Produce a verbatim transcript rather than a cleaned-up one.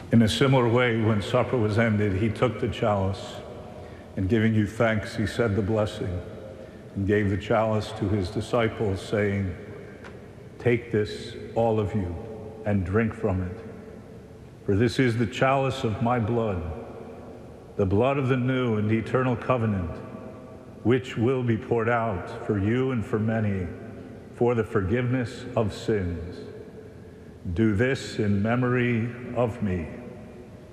In a similar way, when supper was ended, he took the chalice, and giving you thanks, he said the blessing, and gave the chalice to his disciples, saying, "Take this, all of you, and drink from it. For this is the chalice of my blood, the blood of the new and eternal covenant, which will be poured out for you and for many for the forgiveness of sins. Do this in memory of me."